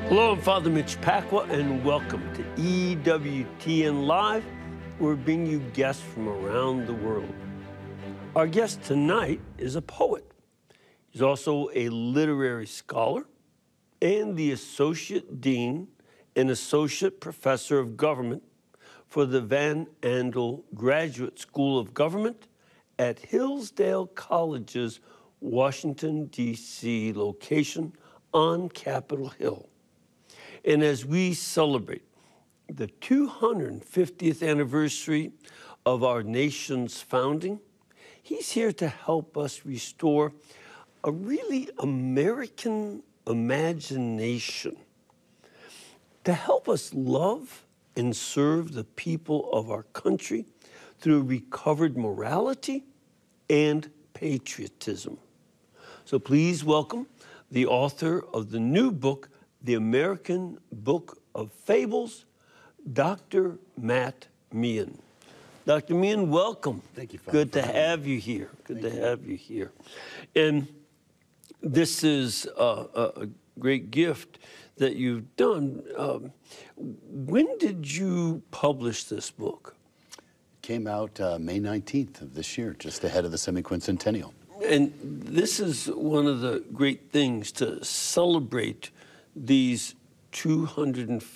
Hello, I'm Father Mitch Pacwa, and welcome to EWTN Live. We're bringing you guests from around the world. Our guest tonight is a poet. He's also a literary scholar and the Associate Dean and Associate Professor of Government for the Van Andel Graduate School of Government at Hillsdale College's Washington, D.C. location on Capitol Hill. And as we celebrate the 250th anniversary of our nation's founding, he's here to help us restore a really American imagination, to help us love and serve the people of our country through recovered morality and patriotism. So please welcome the author of the new book, The American Book of Fables, Dr. Matt Meehan. Dr. Meehan, welcome. Thank you, Father. Good to have you here. Good to have you here. And this is a great gift that you've done. When did you publish this book? It came out May 19th of this year, just ahead of the semi-quincentennial. And this is one of the great things to celebrate these 250